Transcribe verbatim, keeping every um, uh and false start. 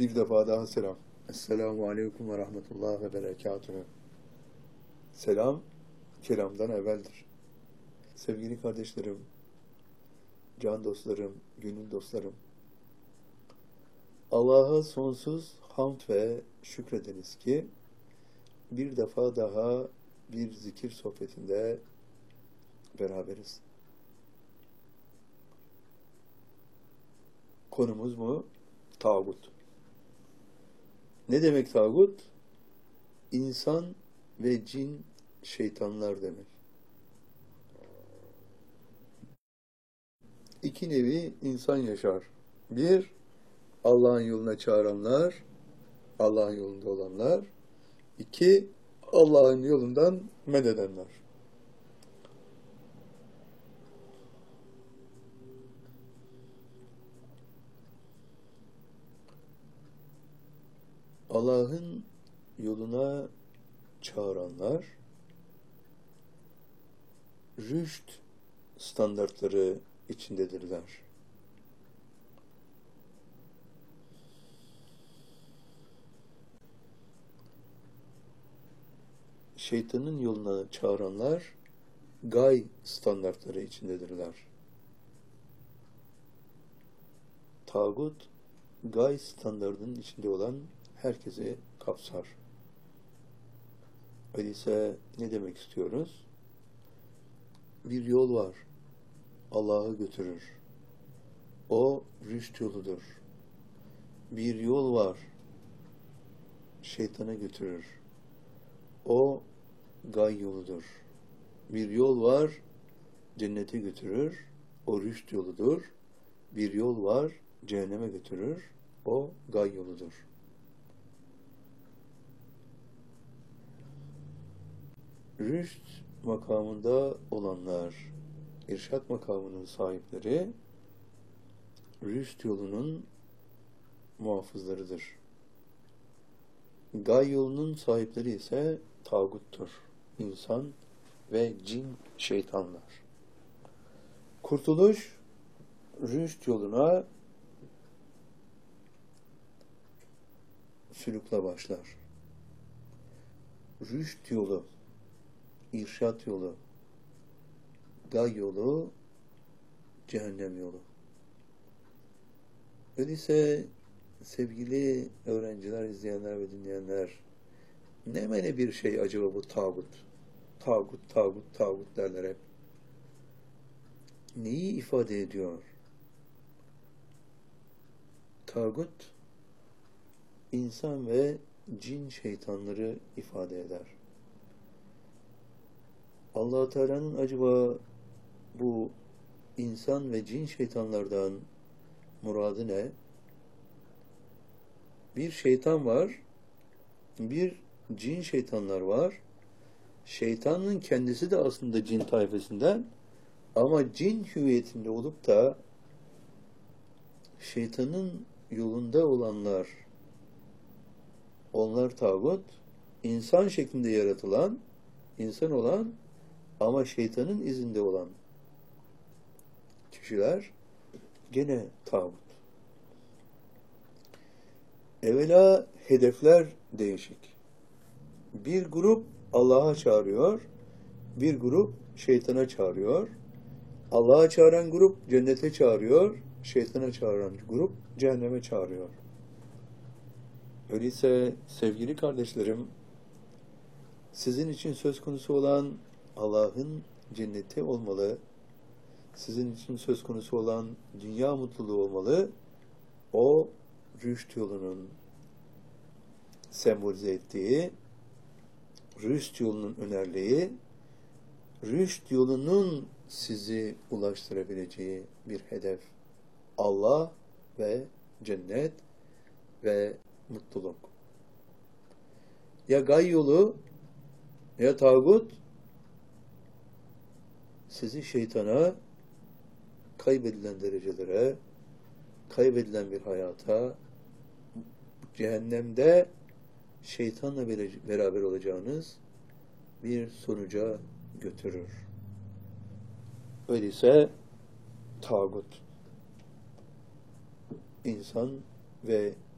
Bir defa daha selam. Esselamu Aleyküm ve Rahmetullah ve Berekatühü. Selam, kelamdan evveldir. Sevgili kardeşlerim, can dostlarım, gönül dostlarım. Allah'a sonsuz hamd ve şükrediniz ki bir defa daha bir zikir sohbetinde beraberiz. Konumuz mu? Tağut. Ne demek tağut? İnsan ve cin, şeytanlar demek. İki nevi insan yaşar. Bir, Allah'ın yoluna çağıranlar, Allah'ın yolunda olanlar. İki, Allah'ın yolundan men edenler. Allah'ın yoluna çağıranlar, rüşt standartları içindedirler. Şeytanın yoluna çağıranlar, gay standartları içindedirler. Tağut, gay standartının içinde olan herkesi kapsar. Öyleyse ne demek istiyoruz? Bir yol var. Allah'a götürür. O rüşt yoludur. Bir yol var. Şeytana götürür. O gay yoludur. Bir yol var. Cennete götürür. O rüşt yoludur. Bir yol var. Cehenneme götürür. O gay yoludur. Rüşt makamında olanlar, irşat makamının sahipleri, rüşt yolunun muhafızlarıdır. Gay yolunun sahipleri ise tağuttur, insan ve cin şeytanlar. Kurtuluş, rüşt yoluna sülükle başlar. Rüşt yolu, İrşat yolu, gay yolu, cehennem yolu. Öyleyse sevgili öğrenciler, izleyenler ve dinleyenler, ne mene bir şey acaba bu tağut? Tağut, tağut, tağut derler hep. Neyi ifade ediyor? Tağut, insan ve cin şeytanları ifade eder. Allah-u Teala'nın acaba bu insan ve cin şeytanlardan muradı ne? Bir şeytan var, bir cin şeytanlar var. Şeytanın kendisi de aslında cin tayfasından ama cin hüviyetinde olup da şeytanın yolunda olanlar, onlar tağut, insan şeklinde yaratılan, insan olan ama şeytanın izinde olan kişiler gene tağut. Evvela hedefler değişik. Bir grup Allah'a çağırıyor, bir grup şeytana çağırıyor. Allah'a çağıran grup cennete çağırıyor, şeytana çağıran grup cehenneme çağırıyor. Öyleyse sevgili kardeşlerim, sizin için söz konusu olan Allah'ın cenneti olmalı, sizin için söz konusu olan dünya mutluluğu olmalı, o rüşt yolunun sembolize ettiği, rüşt yolunun önerliği, rüşt yolunun sizi ulaştırabileceği bir hedef. Allah ve cennet ve mutluluk. Ya gay yolu ya tağut sizi şeytana, kaybedilen derecelere, kaybedilen bir hayata, cehennemde şeytanla beraber olacağınız bir sonuca götürür. Öyleyse tağut, insan ve